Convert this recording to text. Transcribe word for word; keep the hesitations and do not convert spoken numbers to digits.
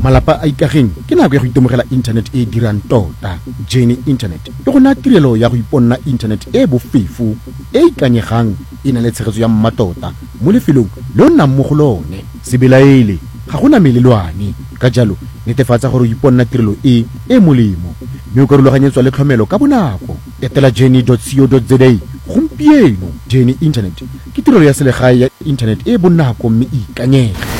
malapa a ikageng ke nako ya go itemogela internet e dirang tota. Journey Internet e go naya tirelo ya go iponna internet e bofefo e ikanyegang e na le tshegetso ya mmatota mo lefelong le o nnang mo go lone. Se belaele ga gona melelwane, ka jalo netefatsa gore o iponna tirelo e e molemo mme o ka rulaganyetswa le tlhomelo ka bonako. Etela journey dot co dot za gompieno. Journey Internet ke tirelo ya selegae ya internet e bonako mme e ikanyega.